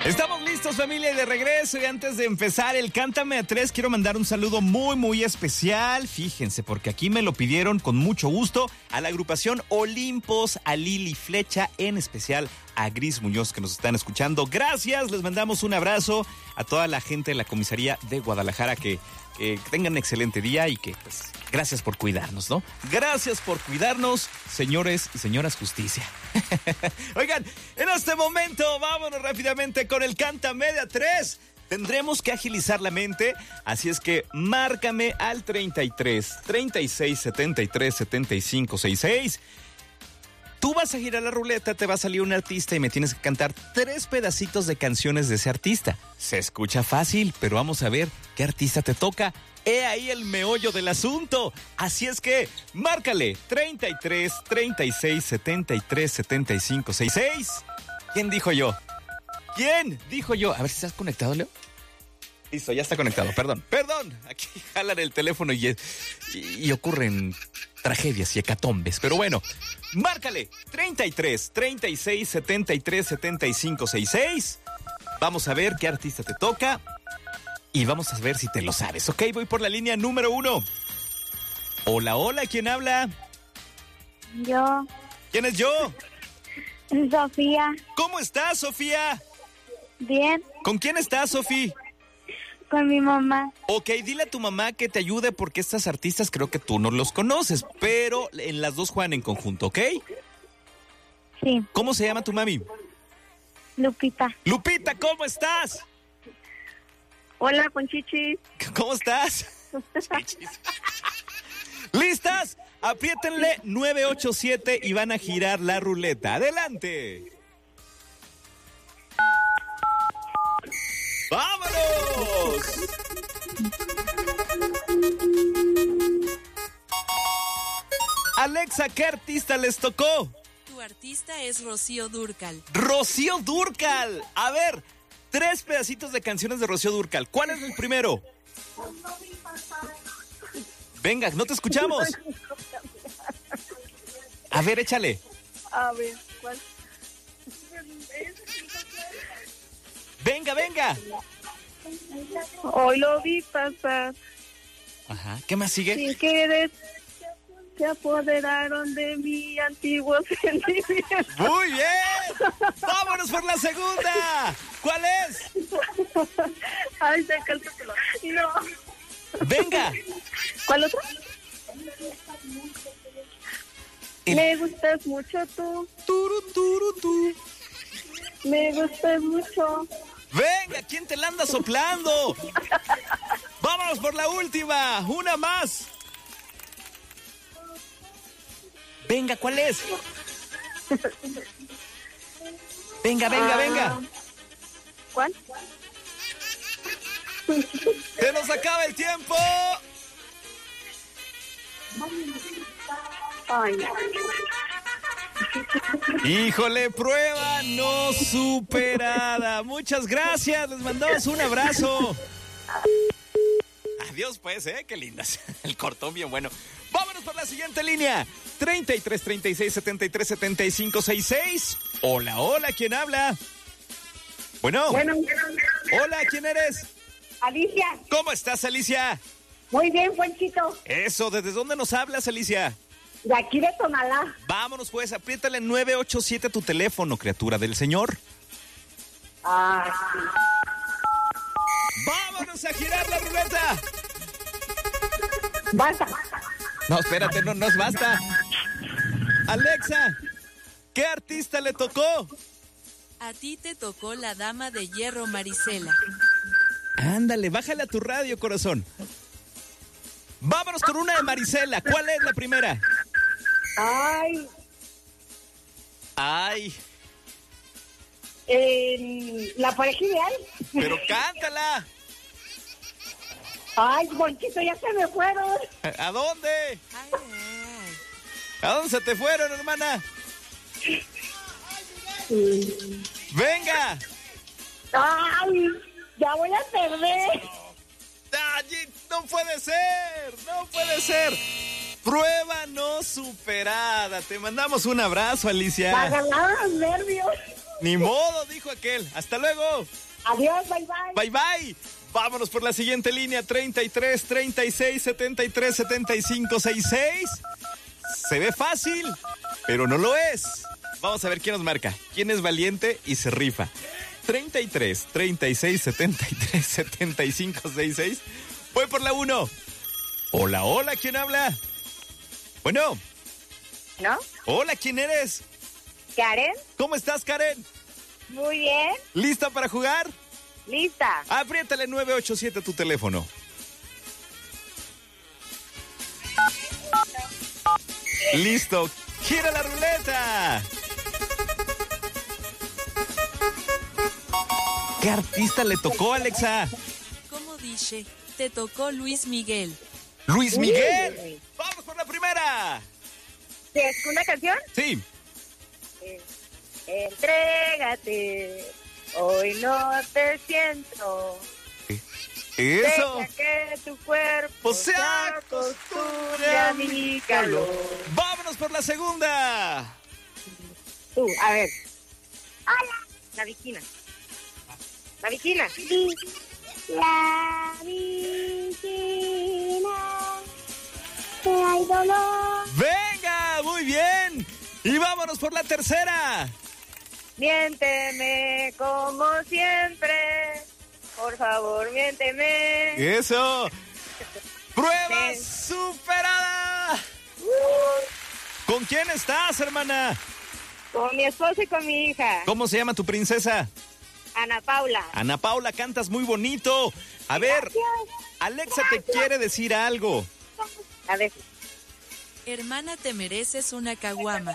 Estamos listos, familia, y de regreso. Y antes de empezar el Cántame a 3, quiero mandar un saludo muy especial. Fíjense, porque aquí me lo pidieron con mucho gusto a la agrupación Olimpos, a Lili Flecha, en especial a Gris Muñoz, que nos están escuchando. Gracias, les mandamos un abrazo a toda la gente de la comisaría de Guadalajara, que tengan un excelente día y que, pues, gracias por cuidarnos, ¿no? Gracias por cuidarnos, señores y señoras justicia. Oigan, en este momento, vámonos rápidamente con el Cántame de a 3. Tendremos que agilizar la mente, así es que márcame al 33 36 73 75 66. Tú vas a girar la ruleta, te va a salir un artista y me tienes que cantar 3 pedacitos de canciones de ese artista. Se escucha fácil, pero vamos a ver qué artista te toca. He ahí el meollo del asunto. Así es que márcale 33 36 73 75 66. ¿Quién dijo yo? ¿Quién dijo yo? A ver si estás conectado, Leo. Listo, ya está conectado, perdón. Aquí jalan el teléfono y ocurren tragedias y hecatombes. Pero bueno, márcale 33 36 73 75 66. Vamos a ver qué artista te toca y vamos a ver si te lo sabes. Ok, voy por la línea número 1. Hola, ¿quién habla? Yo. ¿Quién es yo? Sofía. ¿Cómo estás, Sofía? Bien. ¿Con quién estás, Sofía? Con mi mamá. Ok, dile a tu mamá que te ayude porque estas artistas creo que tú no los conoces, pero en las dos juegan en conjunto, ¿ok? Sí. ¿Cómo se llama tu mami? Lupita. Lupita, ¿cómo estás? Hola, Ponchichis. ¿Cómo estás? ¿Listas? Apriétenle 987 y van a girar la ruleta. ¡Adelante! ¡Vámonos! Alexa, ¿qué artista les tocó? Tu artista es Rocío Dúrcal. ¡Rocío Dúrcal! A ver, 3 pedacitos de canciones de Rocío Dúrcal. ¿Cuál es el primero? Venga, no te escuchamos. A ver, échale. A ver, ¿cuál? Venga. Hoy lo vi pasar. Ajá, ¿qué más sigue? Sin querer se apoderaron de mi antiguo sentimiento. ¡Muy bien! ¡Vámonos por la segunda! ¿Cuál es? Ay, sácatelo. No. ¡Venga! ¿Cuál otra? Me gustas mucho tú. Turu. Me gustas mucho. ¡Venga! ¿Quién te la anda soplando? ¡Vámonos por la última! ¡Una más! Venga, ¿cuál es? Venga. ¿Cuál? ¡Se nos acaba el tiempo! Ay, ¡Híjole! Prueba no superada. Muchas gracias. Les mandamos un abrazo. Adiós, pues, qué lindas. El cortón bien bueno. Vámonos por la siguiente línea. 33 36 73 75 66. Hola, ¿quién habla? Bueno. Hola, ¿quién eres? Alicia. ¿Cómo estás, Alicia? Muy bien, Ponchito. Eso, ¿desde dónde nos hablas, Alicia? De aquí de Tonalá. Vámonos, pues, apriétale 987 a tu teléfono, criatura del Señor. Ah, ¡Vámonos a girar la ruleta! basta. No, espérate, no es basta. Alexa, ¿qué artista le tocó? A ti te tocó la dama de hierro Marisela. Ándale, bájale a tu radio, corazón. Vámonos con una de Marisela. ¿Cuál es la primera? Ay, La pareja ideal. pero cántala. Ay, Ponchito, ya se me fueron. ¿A dónde? Ay. ¿A dónde se te fueron, hermana? Venga. Ay, ya voy a perder. Ay, no puede ser. Prueba no superada. Te mandamos un abrazo, Alicia. Me agarraron los nervios. Ni modo, dijo aquel. Hasta luego. Adiós, bye bye. Bye bye. Vámonos por la siguiente línea, 33 36 73 75 66. Se ve fácil, pero no lo es. Vamos a ver quién nos marca. ¿Quién es valiente y se rifa? 33 36 73 75 66. Voy por la 1. Hola, hola, ¿quién habla? Bueno. ¿No? Hola, ¿quién eres? ¿Karen? ¿Cómo estás, Karen? Muy bien. ¿Lista para jugar? Lista. Apriétale 987 a tu teléfono. Listo. ¡Gira la ruleta! ¿Qué artista le tocó, Alexa? ¿Cómo dice? Te tocó Luis Miguel. ¡Luis Miguel! ¡Vamos por la primera! ¿Es una canción? Sí. Entrégate, hoy no te siento. Eso. Deja que tu cuerpo Se acostumbre a mi calor. Vámonos por la segunda. Tú, a ver. Hola. La Vigina. La Vigina. La Vigina. Que hay dolor. Venga, muy bien. Y vámonos por la tercera. Miénteme como siempre. Por favor, miénteme. Eso. Prueba superada. ¿Con quién estás, hermana? Con mi esposo y con mi hija. ¿Cómo se llama tu princesa? Ana Paula. Ana Paula, cantas muy bonito. A ver, Alexa te quiere decir algo. A ver. Hermana, te mereces una caguama.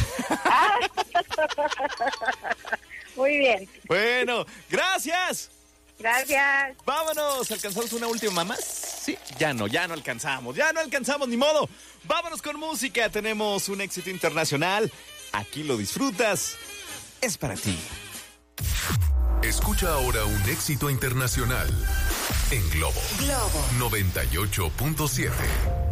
Muy bien. Bueno, gracias. Gracias. Vámonos, ¿alcanzamos una última más? Sí, ya no alcanzamos, ni modo. Vámonos con música, tenemos un éxito internacional. Aquí lo disfrutas, es para ti. Escucha ahora un éxito internacional en Globo 98.7.